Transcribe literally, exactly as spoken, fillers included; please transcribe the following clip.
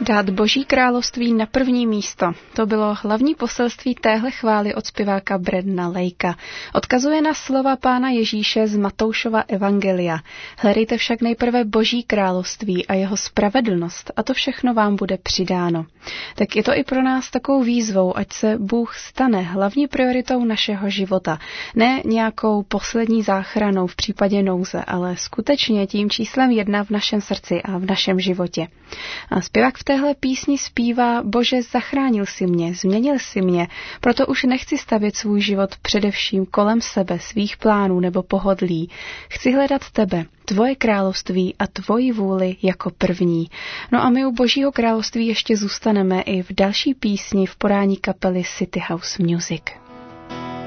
Dát Boží království na první místo. To bylo hlavní poselství téhle chvály od zpěváka Bradna Lakea. Odkazuje na slova Pána Ježíše z Matoušova evangelia. Hledejte však nejprve Boží království a jeho spravedlnost a to všechno vám bude přidáno. Tak je to i pro nás takovou výzvou, ať se Bůh stane hlavní prioritou našeho života. Ne nějakou poslední záchranou v případě nouze, ale skutečně tím číslem jedna v našem srdci a v našem životě. A zpěvák v téhle písni zpívá: Bože, zachránil si mě, změnil si mě, proto už nechci stavět svůj život především kolem sebe, svých plánů nebo pohodlí. Chci hledat tebe, tvoje království a tvoji vůli jako první. No a my u Božího království ještě zůstaneme i v další písni v podání kapely City House Music.